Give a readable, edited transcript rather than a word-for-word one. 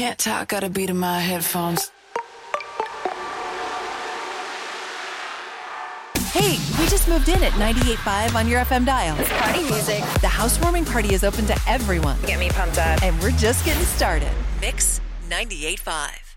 Can't talk, got a beat in my headphones. Hey, we just moved in at 98.5 on your FM dial. It's party music. The housewarming party is open to everyone. Get me pumped up. And we're just getting started. Mix 98.5.